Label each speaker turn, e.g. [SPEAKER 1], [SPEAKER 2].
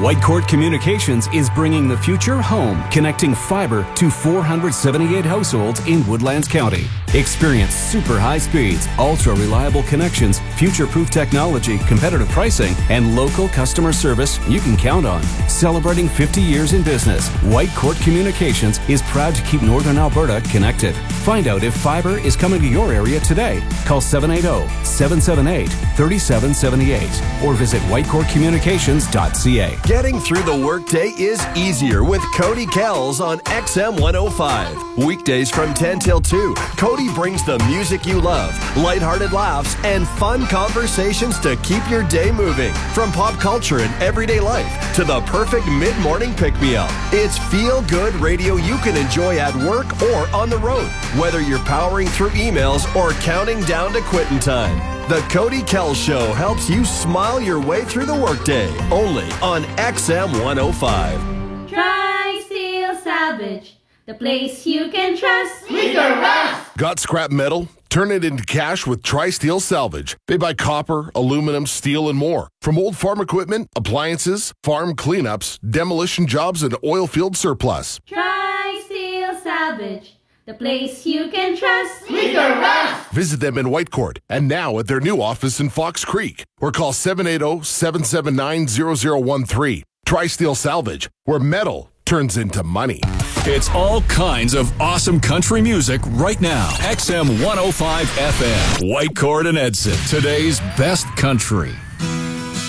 [SPEAKER 1] Whitecourt Communications is bringing the future home, connecting fiber to 478 households in Woodlands County. Experience super high speeds, ultra reliable connections, future-proof technology, competitive pricing, and local customer service you can count on. Celebrating 50 years in business, Whitecourt Communications is proud to keep Northern Alberta connected. Find out if fiber is coming to your area today. Call 780-778-3778 or visit whitecourtcommunications.ca.
[SPEAKER 2] Getting through the workday is easier with Cody Kells on XM 105. Weekdays from 10 till 2, Cody brings the music you love, lighthearted laughs, and fun conversations to keep your day moving. From pop culture and everyday life to the perfect mid-morning pick-me-up. It's feel-good radio you can enjoy at work or on the road, whether you're powering through emails or counting down to quitting time. The Cody Kells Show helps you smile your way through the workday, only on XM 105.
[SPEAKER 3] Tri-Steel Salvage, the place you can trust.
[SPEAKER 4] We can rust.
[SPEAKER 5] Got scrap metal? Turn it into cash with Tri-Steel Salvage. They buy copper, aluminum, steel, and more. From old farm equipment, appliances, farm cleanups, demolition jobs, and oil field surplus.
[SPEAKER 3] Tri-Steel Salvage, the place you can trust.
[SPEAKER 4] We can rust.
[SPEAKER 5] Visit them in Whitecourt and now at their new office in Fox Creek or call 780-779-0013. Tri-Steel Salvage, where metal turns into money.
[SPEAKER 6] It's all kinds of awesome country music right now. XM 105 FM, Whitecourt and Edson, today's best country.